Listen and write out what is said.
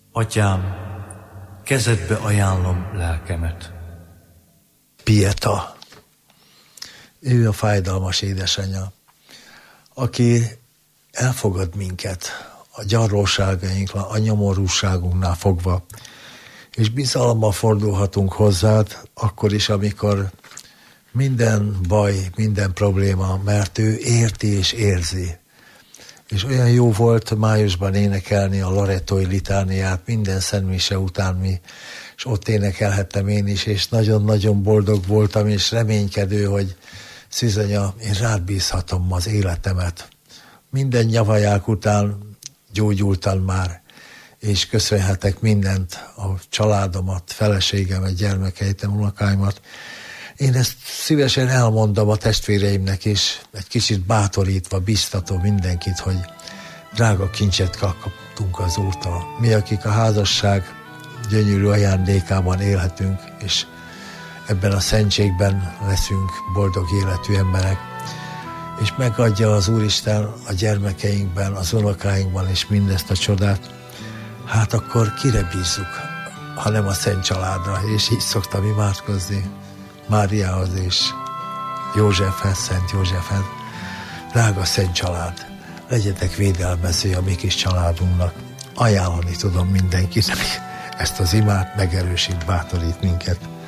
Atyám, kezedbe ajánlom lelkemet. Pieta. Ő a fájdalmas édesanyja, aki elfogad minket a gyarlóságainknál, a nyomorúságunknál fogva, és bizalommal fordulhatunk hozzád, akkor is, amikor minden baj, minden probléma, mert ő érti és érzi. És olyan jó volt májusban énekelni a lorettói litániát minden szentmise után és ott énekelhettem én is, és nagyon-nagyon boldog voltam, és reménykedő, hogy Szűzanya, én rád bízhatom az életemet. Minden nyavaják után gyógyultam már, és köszönhetek mindent, a családomat, feleségemet, gyermekeit, unokáimat. Én ezt szívesen elmondom a testvéreimnek is, egy kicsit bátorítva, biztató mindenkit, hogy drága kincset kaptunk az Úrtól. Mi, akik a házasság gyönyörű ajándékában élhetünk, és ebben a szentségben leszünk boldog életű emberek, és megadja az Úristen a gyermekeinkben, az unokáinkban és mindezt a csodát, hát akkor kire bízzuk, hanem a Szent Családra, és így szoktam imádkozni Máriához és Józsefhez, Szent Józsefhez. Drága Szent Család, legyetek védelmezői a mi kis családunknak. Ajánlani tudom mindenkinek ezt az imát, megerősít, bátorít minket.